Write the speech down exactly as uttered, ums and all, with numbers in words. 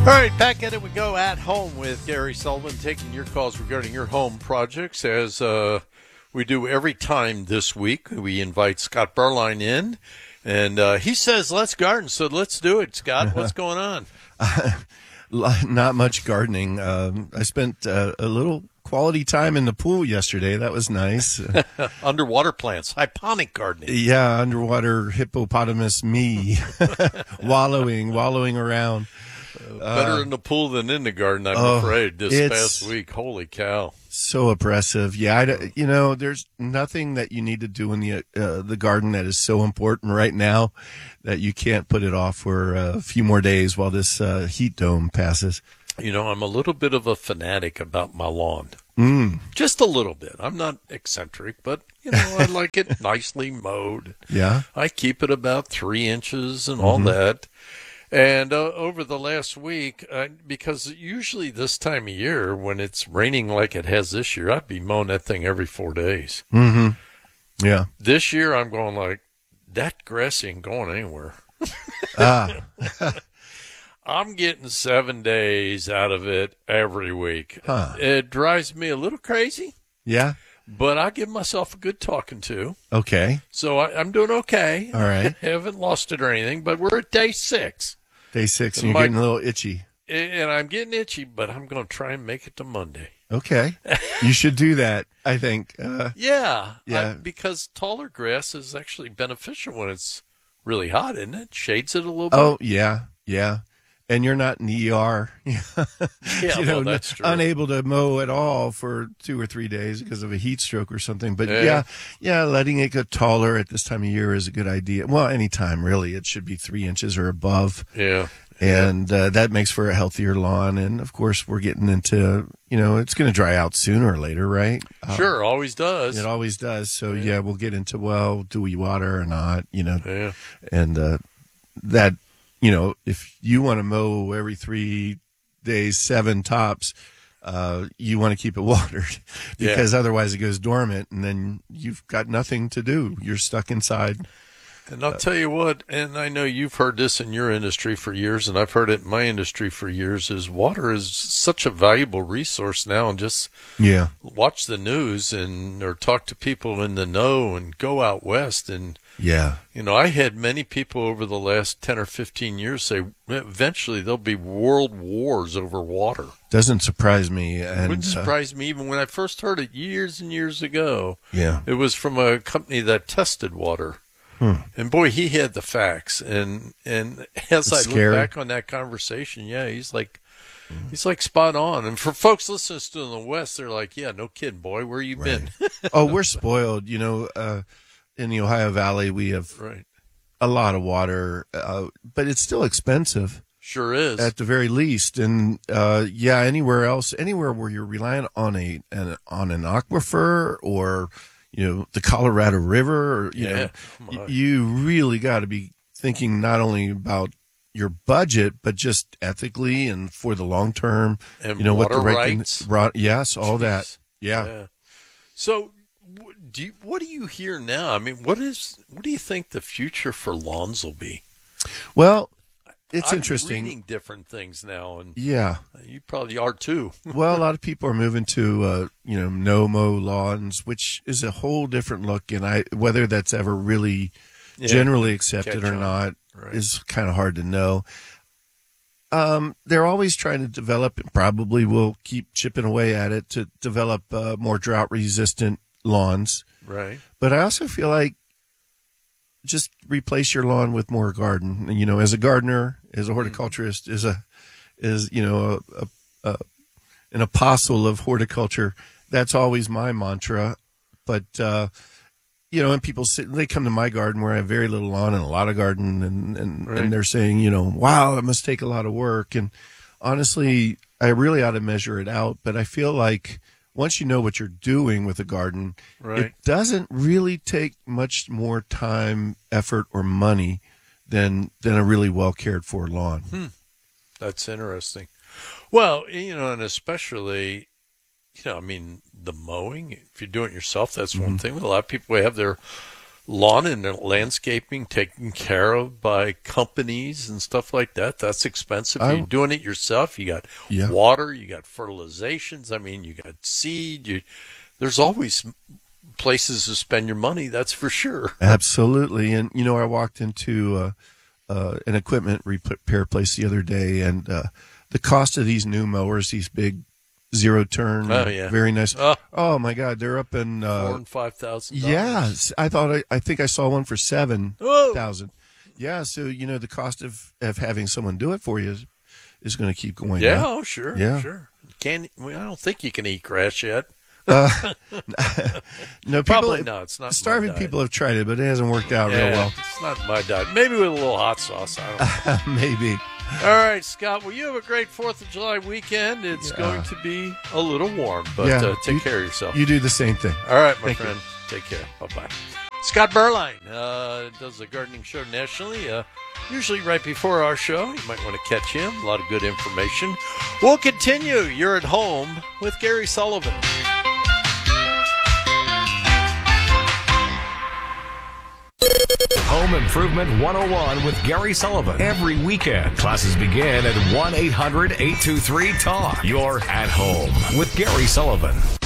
All right, back at it we go at home with Gary Sullivan, taking your calls regarding your home projects as uh, we do every time this week. We invite Scott Berline in, and uh, he says, let's garden, so let's do it. Scott, what's going on? Uh, not much gardening. Um, I spent uh, a little quality time in the pool yesterday. That was nice. Underwater plants, hyponic gardening. Yeah, underwater hippopotamus me, wallowing, wallowing around. Uh, better in the pool than in the garden, I'm oh, afraid, this past week. Holy cow. So oppressive. Yeah, I, you know, there's nothing that you need to do in the uh, the garden that is so important right now that you can't put it off for uh, a few more days while this uh, heat dome passes. You know, I'm a little bit of a fanatic about my lawn. Mm. Just a little bit. I'm not eccentric, but, you know, I like it nicely mowed. Yeah. I keep it about three inches and all mm-hmm. that. And uh, over the last week, uh, because usually this time of year, when it's raining like it has this year, I'd be mowing that thing every four days. Mm-hmm. Yeah. This year, I'm going like, that grass ain't going anywhere. ah. I'm getting seven days out of it every week. Huh. It drives me a little crazy. Yeah. But I give myself a good talking to. Okay. So I, I'm doing okay. All right. Haven't lost it or anything, but we're at day six. Day six, and, and you're my, getting a little itchy. And I'm getting itchy, but I'm going to try and make it to Monday. Okay. You should do that, I think. Uh, yeah. Yeah. I, because taller grass is actually beneficial when it's really hot, isn't it? Shades it a little bit. Oh, yeah. Yeah. And you're not in the E R. yeah, you know, well, that's true. Unable to mow at all for two or three days because of a heat stroke or something. But, yeah. yeah, yeah, letting it get taller at this time of year is a good idea. Well, any time, really. It should be three inches or above. Yeah. And uh, that makes for a healthier lawn. And, of course, we're getting into, you know, it's going to dry out sooner or later, right? Sure, uh, always does. It always does. So, yeah. yeah, we'll get into, well, do we water or not, you know. Yeah. And uh, that, you know, if you want to mow every three days, seven tops, uh, you want to keep it watered because yeah. otherwise it goes dormant and then you've got nothing to do. You're stuck inside. And I'll tell you what, and I know you've heard this in your industry for years, and I've heard it in my industry for years, is water is such a valuable resource now. And just yeah. watch the news and or talk to people in the know and go out west. And, yeah, you know, I had many people over the last ten or fifteen years say eventually there'll be world wars over water. Doesn't surprise me. And, it wouldn't surprise uh, me even when I first heard it years and years ago. Yeah. It was from a company that tested water. Hmm. And boy, he had the facts. And and as it's I scary. look back on that conversation, yeah, he's like, mm. he's like spot on. And for folks listening to in the West, they're like, yeah, no kidding, boy, where you right. been? Oh, we're spoiled. You know, uh, in the Ohio Valley, we have right. a lot of water, uh, but it's still expensive. Sure is. At the very least. And, uh, yeah, anywhere else, anywhere where you're relying on a, an, on an aquifer or, you know, the Colorado River, or, you yeah. know, you really got to be thinking not only about your budget, but just ethically and for the long term. And you know, water what the right rights. Thing, right, yes, all Jeez. that. Yeah. yeah. So, do you, what do you hear now? I mean, what is, what do you think the future for lawns will be? Well, it's I'm interesting. reading different things now, and yeah, you probably are too. Well, a lot of people are moving to uh, you know no mow lawns, which is a whole different look, and I whether that's ever really yeah, generally accepted or on. not right. is kind of hard to know. Um, they're always trying to develop, and probably will keep chipping away at it to develop uh, more drought resistant lawns. Right. But I also feel like just replace your lawn with more garden. And, you know, as a gardener, as a horticulturist, is a is you know a, a, a an apostle of horticulture. That's always my mantra. But uh, you know, and people sit, they come to my garden where I have very little lawn and a lot of garden, and and, right. and they're saying, you know, wow, it must take a lot of work. And honestly, I really ought to measure it out. But I feel like once you know what you're doing with a garden, right. it doesn't really take much more time, effort, or money than than a really well cared for lawn. Hmm. That's interesting. Well, you know, and especially, you know, I mean, the mowing. If you're doing it yourself, that's mm-hmm. one thing. But a lot of people have their lawn and landscaping taken care of by companies and stuff like that, that's expensive. I- You're doing it yourself. You got Yeah. water, you got fertilizations. I mean, you got seed. You, there's always places to spend your money. That's for sure. Absolutely. And, you know, I walked into uh, uh, an equipment repair place the other day, and uh, the cost of these new mowers, these big zero turn, Oh, yeah. very nice. Oh. Oh, my God. They're up in. Four Uh, and five thousand. yeah. I thought, I, I think I saw one for seven Whoa. thousand. Yeah. So, you know, the cost of, of having someone do it for you is, is going to keep going Yeah. up. Oh, sure. Yeah. Sure. Can well, I don't think you can eat grass yet. Uh, no, people, Probably not. It's not my starving diet. people have tried it, but it hasn't worked out Yeah, real well. it's not my diet. Maybe with a little hot sauce. I don't know. Maybe. All right, Scott. Well, you have a great Fourth of July weekend. It's Yeah. going to be a little warm, but Yeah, uh, take you- care of yourself. You do the same thing. All right, my Thank you. friend. Take care. Bye bye. Scott Berline uh, does the gardening show nationally, uh, usually right before our show. You might want to catch him. A lot of good information. We'll continue. You're at home with Gary Sullivan. Home Improvement one oh one with Gary Sullivan. Every weekend, classes begin at one eight hundred eight two three talk. You're at home with Gary Sullivan.